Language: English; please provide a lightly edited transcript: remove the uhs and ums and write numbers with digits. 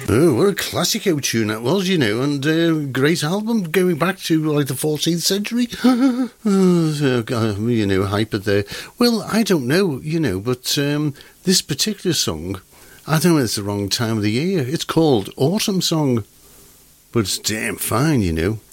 Oh, what a classico tune that was, you know, and great album going back to like the 14th century. You know, hyper there. Well, I don't know, you know, but this particular song, I don't know, it's the wrong time of the year. It's called Autumn Song, but it's damn fine, you know.